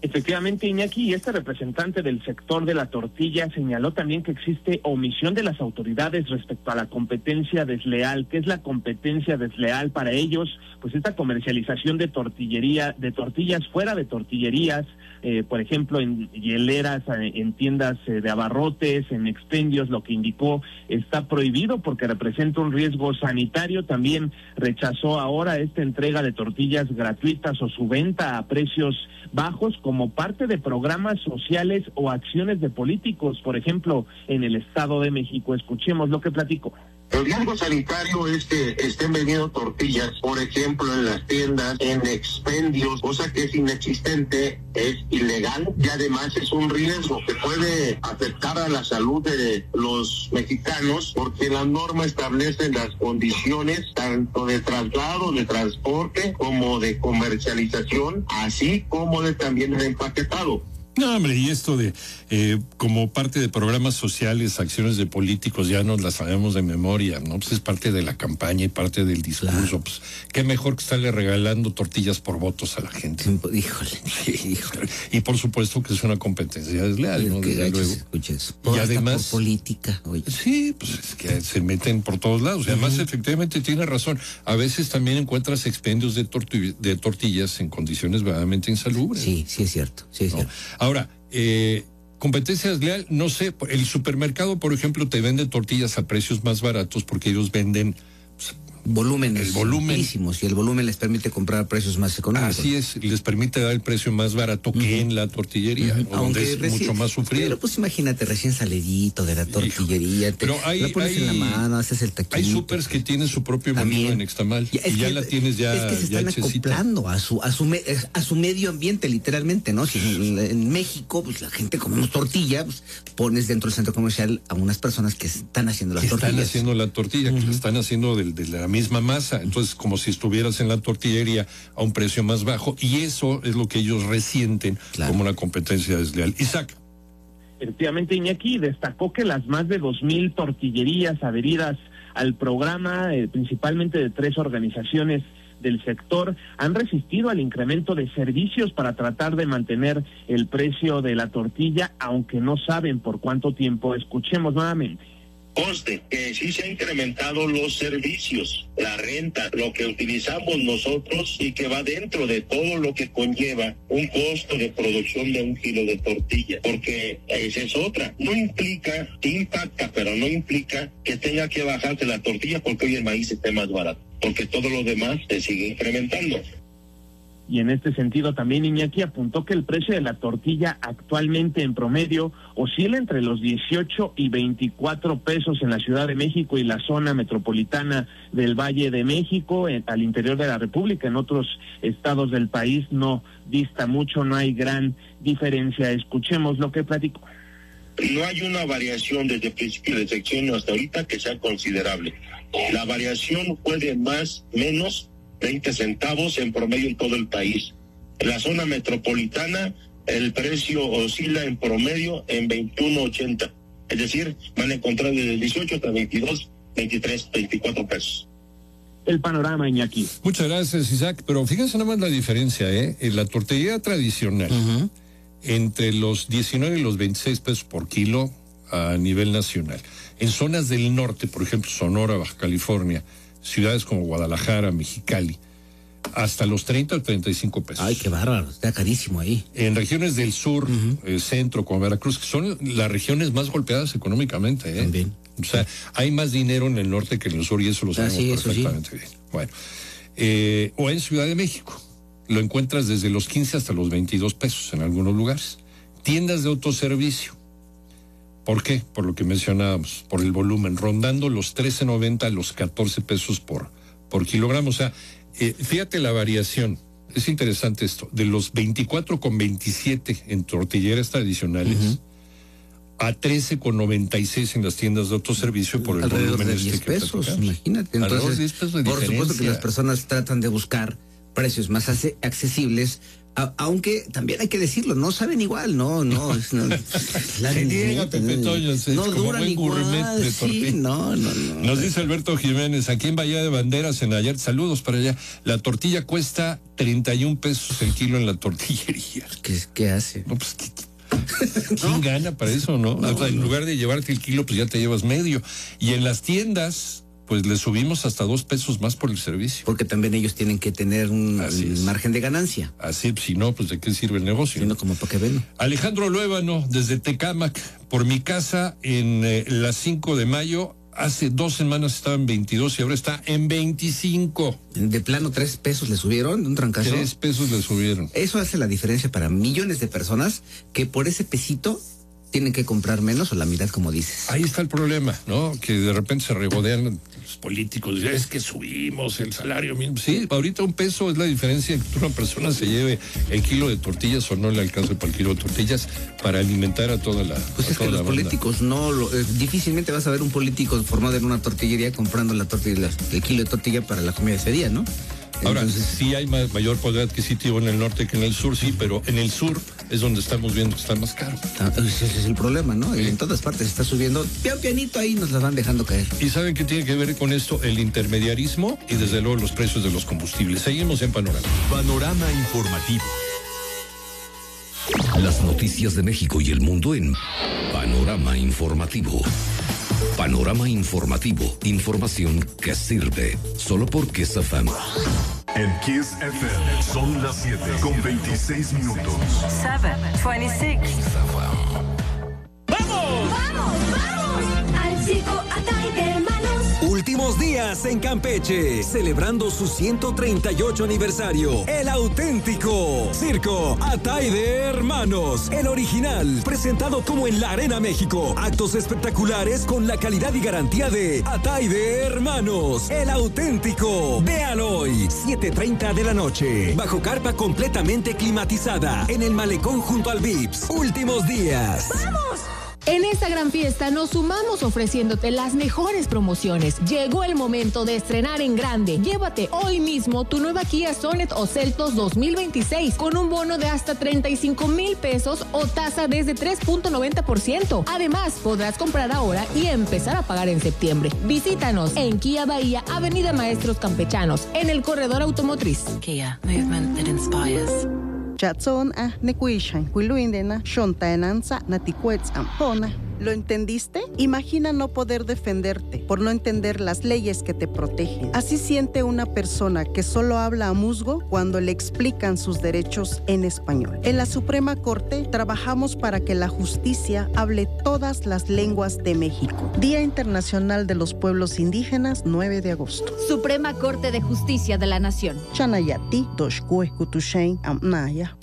Efectivamente, Iñaki, y este representante del sector de la tortilla señaló también que existe omisión de las autoridades respecto a la competencia desleal. ¿Qué es la competencia desleal para ellos? Pues esta comercialización de tortillas fuera de tortillerías, por ejemplo, en hieleras, en tiendas de abarrotes, en expendios, lo que indicó está prohibido porque representa un riesgo sanitario. También rechazó ahora esta entrega de tortillas gratuitas o su venta a precios bajos como parte de programas sociales o acciones de políticos, por ejemplo, en el Estado de México. Escuchemos lo que platicó. El riesgo sanitario es que estén vendiendo tortillas, por ejemplo, en las tiendas, en expendios, cosa que es inexistente, es ilegal y además es un riesgo que puede afectar a la salud de los mexicanos porque la norma establece las condiciones tanto de traslado, de transporte, como de comercialización, así como de también el empaquetado. No, hombre, y esto de como parte de programas sociales, acciones de políticos, ya nos las sabemos de memoria, ¿no? Pues es parte de la campaña y parte del discurso. Claro. Pues qué mejor que estarle regalando tortillas por votos a la gente. Híjole. Y por supuesto que es una competencia desleal, ¿no? Desde luego. Y además por política. Oye. Sí, pues es que se meten por todos lados. Y además, efectivamente, tiene razón. A veces también encuentras expendios de tortillas en condiciones verdaderamente insalubres. Sí, sí es cierto. Sí es cierto. Ahora, competencia desleal, no sé, el supermercado, por ejemplo, te vende tortillas a precios más baratos porque ellos venden volúmenes altísimos y el volumen les permite comprar a precios más económicos. Así es, les permite dar el precio más barato que en la tortillería, donde es mucho más sufrido. Pero pues imagínate, recién salidito de la tortillería, la pones en la mano, haces el taquito. Hay supers que tienen su propio menú en Extamal y ya la tienes ya. Es que se están acoplando a su medio ambiente, literalmente, ¿no? Si en México, pues la gente comemos tortilla, pues pones dentro del centro comercial a unas personas que están haciendo las tortillas. Están haciendo la tortilla, que la están haciendo de la misma masa, entonces como si estuvieras en la tortillería a un precio más bajo, y eso es lo que ellos resienten como una competencia desleal. Isaac. Efectivamente, Iñaki destacó que las más de 2,000 tortillerías adheridas al programa, principalmente de 3 organizaciones del sector, han resistido al incremento de servicios para tratar de mantener el precio de la tortilla, aunque no saben por cuánto tiempo. Escuchemos nuevamente. Conste que sí se han incrementado los servicios, la renta, lo que utilizamos nosotros y que va dentro de todo lo que conlleva un costo de producción de 1 kilo de tortilla, porque esa es otra. No implica, impacta, pero no implica que tenga que bajarse la tortilla porque hoy el maíz esté más barato, porque todo lo demás se sigue incrementando. Y en este sentido también Iñaki apuntó que el precio de la tortilla actualmente en promedio oscila entre los 18 y 24 pesos en la Ciudad de México y la zona metropolitana del Valle de México, al interior de la República. En otros estados del país no dista mucho, no hay gran diferencia. Escuchemos lo que platicó. No hay una variación desde el principio del sexenio hasta ahorita que sea considerable. La variación fue de menos 20 centavos en promedio en todo el país. En la zona metropolitana el precio oscila en promedio en 21.80. Es decir, van a encontrar desde 18 hasta 22, 23, 24 pesos. El panorama, Iñaki. Muchas gracias, Isaac. Pero fíjense nada más la diferencia, En la tortillería tradicional, entre los 19 y los 26 pesos por kilo a nivel nacional. En zonas del norte, por ejemplo, Sonora, Baja California, ciudades como Guadalajara, Mexicali, hasta los 30 o 35 pesos. Ay, qué bárbaro, está carísimo ahí. En regiones del sur, centro, como Veracruz, que son las regiones más golpeadas económicamente, También. O sea, hay más dinero en el norte que en el sur y eso lo sabemos perfectamente bien. Bueno, o en Ciudad de México, lo encuentras desde los 15 hasta los 22 pesos en algunos lugares. Tiendas de autoservicio. ¿Por qué? Por lo que mencionábamos, por el volumen, rondando los 13.90 a los 14 pesos por kilogramo. O sea, fíjate la variación, es interesante esto, de los 24.27 en tortilleras tradicionales a 13.96 en las tiendas de autoservicio por el alrededor volumen de 10 pesos, imagínate. Entonces, 10 pesos de por supuesto que las personas tratan de buscar precios más accesibles Aunque también hay que decirlo, no saben igual, no duran igual, sí, no. Nos dice Alberto Jiménez, aquí en Bahía de Banderas, en Nayarit, saludos para allá, la tortilla cuesta 31 pesos el kilo en la tortillería. ¿Qué hace? No, pues, ¿quién gana para eso, no? O sea, en lugar de llevarte el kilo, pues ya te llevas medio. Y en las tiendas, pues le subimos hasta 2 pesos más por el servicio. Porque también ellos tienen que tener un margen de ganancia. Así, si no, pues ¿de qué sirve el negocio? Si no, como para qué ven. Alejandro Luébano, desde Tecámac, por mi casa, en las 5 de mayo, hace 2 semanas estaba en 22 y ahora está en 25. De plano, 3 pesos le subieron de un trancazo. 3 pesos le subieron. Eso hace la diferencia para millones de personas que por ese pesito tienen que comprar menos o la mitad, como dices. Ahí está el problema, ¿no? Que de repente se regodean los políticos, es que subimos el salario mínimo. Sí, ahorita 1 peso es la diferencia en que una persona se lleve el kilo de tortillas o no le alcance para el kilo de tortillas para alimentar a toda la Pues es que los políticos difícilmente vas a ver un político formado en una tortillería comprando el kilo de tortilla para la comida de ese día, ¿no? Ahora, sí hay mayor poder adquisitivo en el norte que en el sur, sí, pero en el sur es donde estamos viendo que está más caro. Ese es el problema, ¿no? Sí. En todas partes está subiendo, pianito ahí nos la van dejando caer. ¿Y saben qué tiene que ver con esto? El intermediarismo y desde luego los precios de los combustibles. Seguimos en Panorama. Panorama informativo. Las noticias de México y el mundo en Panorama Informativo. Panorama Informativo. Información que sirve. Solo por Kiss FM. En Kiss FM son las 7:26. 7:26. ¡Vamos! Al circo Atay de Hermanos. Últimos días en Campeche, celebrando su 138 aniversario. El auténtico Circo Atay de Hermanos, el original, presentado como en la Arena México. Actos espectaculares con la calidad y garantía de Atay de Hermanos, el auténtico. Véalo hoy, 7:30 de la noche, bajo carpa completamente climatizada, en el malecón junto al Vips. Últimos días. ¡Vamos! En esta gran fiesta nos sumamos ofreciéndote las mejores promociones. Llegó el momento de estrenar en grande. Llévate hoy mismo tu nueva Kia Sonet o Seltos 2026 con un bono de hasta 35,000 pesos o tasa desde 3.90%. Además, podrás comprar ahora y empezar a pagar en septiembre. Visítanos en Kia Bahía, Avenida Maestros Campechanos, en el corredor automotriz. Kia, movement that inspires. Chatson nekuishan kuiluindena shontaenanza naticuets ampona. ¿Lo entendiste? Imagina no poder defenderte por no entender las leyes que te protegen. Así siente una persona que solo habla a musgo cuando le explican sus derechos en español. En la Suprema Corte trabajamos para que la justicia hable todas las lenguas de México. Día Internacional de los Pueblos Indígenas, 9 de agosto. Suprema Corte de Justicia de la Nación. Chanayati, Toshkue, Kutushain, Amnaya.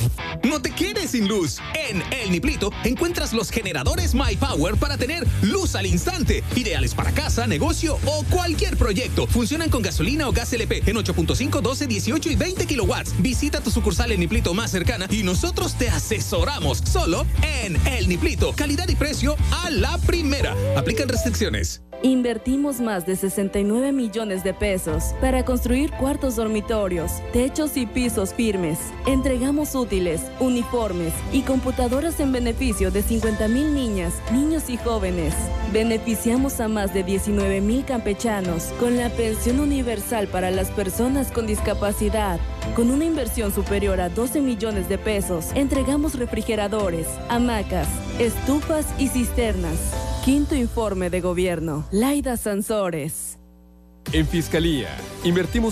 No te quedes sin luz. En El Niplito encuentras los generadores My Power para tener luz al instante. Ideales para casa, negocio o cualquier proyecto. Funcionan con gasolina o gas LP en 8.5, 12, 18 y 20 kilowatts. Visita tu sucursal El Niplito más cercana y nosotros te asesoramos. Solo en El Niplito. Calidad y precio a la primera. Aplican restricciones. Invertimos más de 69 millones de pesos para construir cuartos dormitorios, techos y pisos firmes. Entregamos útiles, uniformes y computadoras en beneficio de 50,000 niñas, niños y jóvenes. Beneficiamos a más de 19,000 campechanos con la pensión universal para las personas con discapacidad. Con una inversión superior a 12 millones de pesos, entregamos refrigeradores, hamacas, estufas y cisternas. Quinto informe de gobierno. Laida Sansores. En Fiscalía, invertimos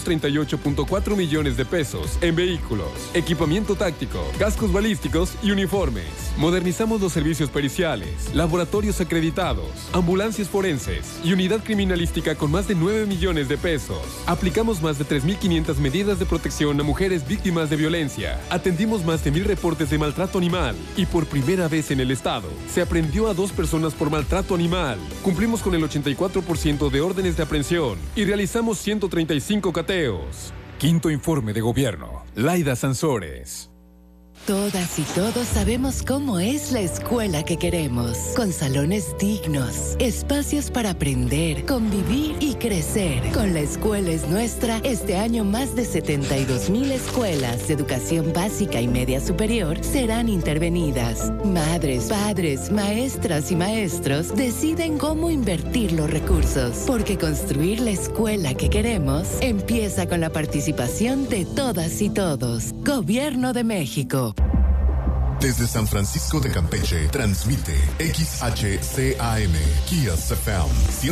38.4 millones de pesos en vehículos, equipamiento táctico, cascos balísticos y uniformes. Modernizamos los servicios periciales, laboratorios acreditados, ambulancias forenses y unidad criminalística con más de 9 millones de pesos. Aplicamos más de 3.500 medidas de protección a mujeres víctimas de violencia. Atendimos más de 1,000 reportes de maltrato animal y por primera vez en el estado se aprehendió a 2 personas por maltrato animal. Cumplimos con el 84% de órdenes de aprehensión y realizamos 135 cateos. Quinto informe de gobierno. Laida Sansores. Todas y todos sabemos cómo es la escuela que queremos, con salones dignos, espacios para aprender, convivir y crecer. Con La Escuela es Nuestra, este año más de 72,000 escuelas de educación básica y media superior serán intervenidas. Madres, padres, maestras y maestros deciden cómo invertir los recursos, porque construir la escuela que queremos empieza con la participación de todas y todos. Gobierno de México. Desde San Francisco de Campeche, transmite XHCAM, Kia CFM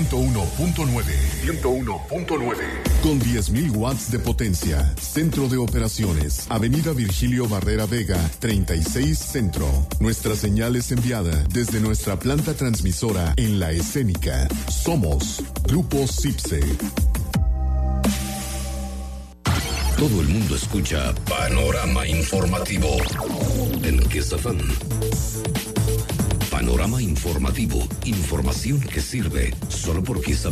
101.9. Con 10,000 watts de potencia. Centro de operaciones. Avenida Virgilio Barrera Vega, 36 Centro. Nuestra señal es enviada desde nuestra planta transmisora en La Escénica. Somos Grupo CIPSE. Todo el mundo escucha Panorama Informativo en Kiss FM. Panorama Informativo, información que sirve solo por Kiss FM.